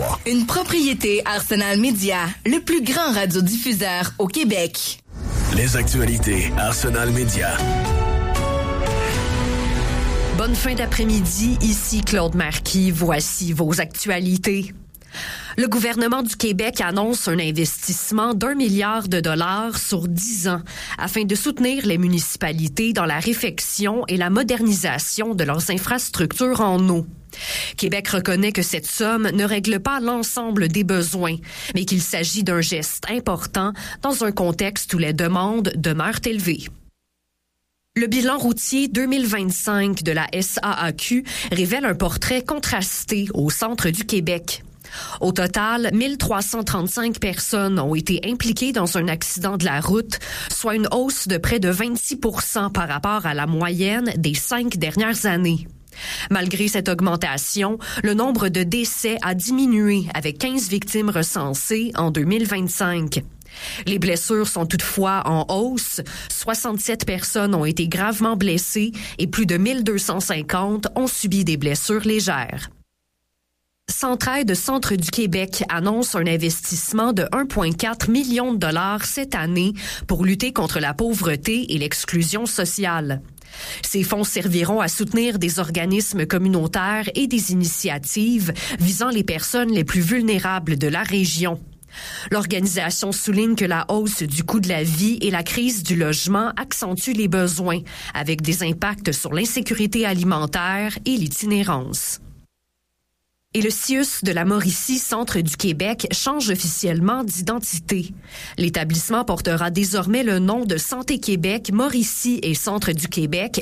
93.3. Une propriété Arsenal Media, le plus grand radiodiffuseur au Québec. Les actualités Arsenal Media. Bonne fin d'après-midi, ici Claude Marquis. Voici vos actualités. Le gouvernement du Québec annonce un investissement d'1 milliard de dollars sur 10 ans afin de soutenir les municipalités dans la réfection et la modernisation de leurs infrastructures en eau. Québec reconnaît que cette somme ne règle pas l'ensemble des besoins, mais qu'il s'agit d'un geste important dans un contexte où les demandes demeurent élevées. Le bilan routier 2025 de la SAAQ révèle un portrait contrasté au centre du Québec. Au total, 1335 personnes ont été impliquées dans un accident de la route, soit une hausse de près de 26 % par rapport à la moyenne des 5 dernières années. Malgré cette augmentation, le nombre de décès a diminué avec 15 victimes recensées en 2025. Les blessures sont toutefois en hausse. 67 personnes ont été gravement blessées et plus de 1250 ont subi des blessures légères. Centraide Centre du Québec annonce un investissement de 1,4 million de dollars cette année pour lutter contre la pauvreté et l'exclusion sociale. Ces fonds serviront à soutenir des organismes communautaires et des initiatives visant les personnes les plus vulnérables de la région. L'organisation souligne que la hausse du coût de la vie et la crise du logement accentuent les besoins, avec des impacts sur l'insécurité alimentaire et l'itinérance. Et le CIUS de la Mauricie, Centre du Québec, change officiellement d'identité. L'établissement portera désormais le nom de Santé Québec, Mauricie et Centre du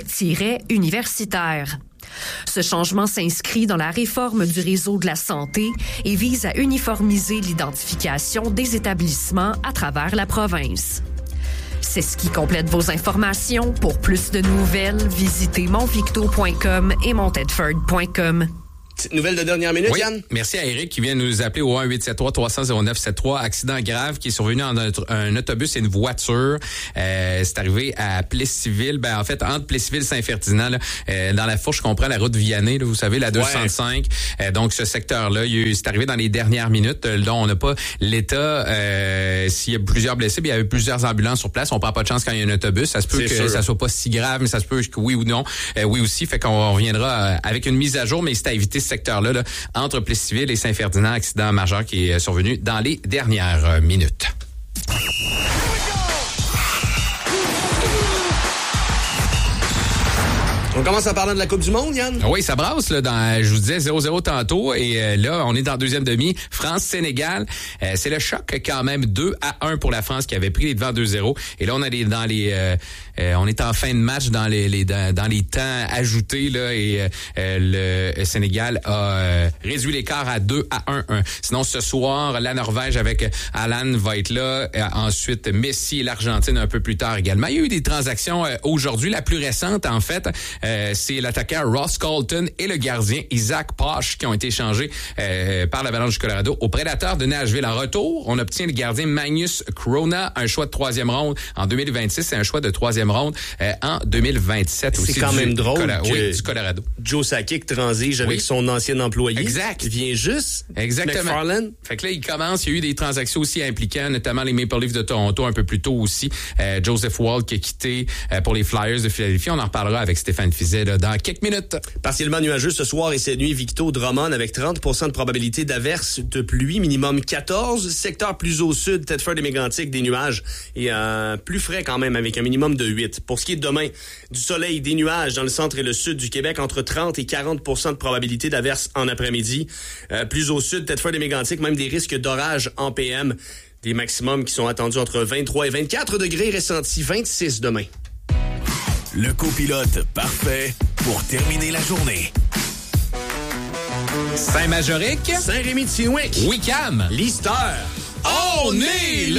Québec-universitaire. Ce changement s'inscrit dans la réforme du réseau de la santé et vise à uniformiser l'identification des établissements à travers la province. C'est ce qui complète vos informations. Pour plus de nouvelles, visitez montvicto.com et montedford.com. Petite nouvelle de dernière minute, Yann? Merci à Eric qui vient nous appeler au 1-873-300-0973. Accident grave qui est survenu en un autobus et une voiture. C'est arrivé à Plessisville. En fait, entre Plessisville et Saint-Ferdinand, là, dans la fourche qu'on prend la route Vianney, là, vous savez, la 205. Ouais. Donc, ce secteur-là, c'est arrivé dans les dernières minutes. Dont on n'a pas l'état. S'il y a plusieurs blessés, il y avait plusieurs ambulances sur place. On prend pas de chance quand il y a un autobus. Ça se peut que ça soit pas si grave, mais ça se peut que oui ou non. Oui aussi. Fait qu'on reviendra avec une mise à jour, mais c'est à éviter ce secteur-là, là, entre Plessisville et Saint-Ferdinand, accident majeur qui est survenu dans les dernières minutes. On commence en parlant de la Coupe du Monde, Yann? Oui, ça brasse, là. Je vous disais 0-0 tantôt. Et là, on est dans le deuxième demi. France-Sénégal. C'est le choc quand même. 2-1 pour la France qui avait pris les devants 2-0. Et là, on est en fin de match dans les temps ajoutés, là. Et le Sénégal a réduit l'écart à 2-1. Sinon, ce soir, la Norvège avec Haaland va être là. Ensuite, Messi et l'Argentine un peu plus tard également. Il y a eu des transactions aujourd'hui. La plus récente, en fait, c'est l'attaquant Ross Colton et le gardien Isaac Posh qui ont été échangés par l'Avalanche du Colorado aux Prédateurs de Nashville. En retour, on obtient le gardien Magnus Chrona, un choix de 3e ronde en 2026 et un choix de 3e ronde en 2027 aussi. C'est quand même drôle du Colorado. Joe Sakic transige avec son ancien employé. Exact. Il vient juste. Exactement. McFarland. Fait que là, il commence. Il y a eu des transactions aussi impliquant, notamment les Maple Leafs de Toronto un peu plus tôt aussi. Joseph Woll qui a quitté pour les Flyers de Philadelphie. On en reparlera avec Stéphane Fizet là, dans quelques minutes. Partiellement nuageux ce soir et cette nuit, Victo Drummond avec 30% de probabilité d'averse de pluie, minimum 14. Secteur plus au sud, Thetford et Mégantic, des nuages et plus frais quand même avec un minimum de 8. Pour ce qui est de demain, du soleil, des nuages dans le centre et le sud du Québec, entre 30 et 40% de probabilité d'averse en après-midi. Plus au sud, Thetford et Mégantic, même des risques d'orage en PM. Des maximums qui sont attendus entre 23 et 24 degrés, ressentis 26 demain. Le copilote parfait pour terminer la journée. Saint-Majoric. Saint-Rémy-de-Siouic. Wickham. Lister. On est là!